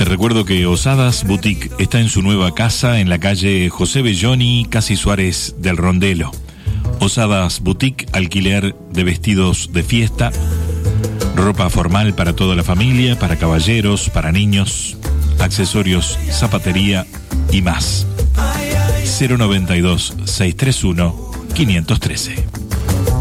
recuerdo que Osadas Boutique está en su nueva casa en la calle José Belloni, Casi Suárez del Rondelo. Osadas Boutique, alquiler de vestidos de fiesta, ropa formal para toda la familia, para caballeros, para niños, accesorios, zapatería y más. 092-631-513.